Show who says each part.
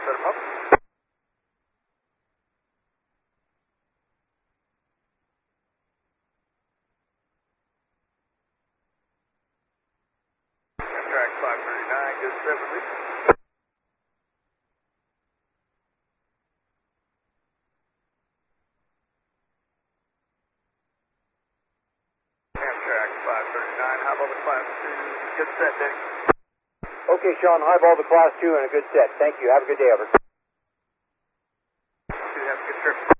Speaker 1: set them up. Amtrak 539, good set, release. Amtrak 539, high voltage class 2, good set, Denny.
Speaker 2: Okay, Sean, high voltage class 2 and a good set. Thank you. Have a good day, over.
Speaker 1: You have a good trip.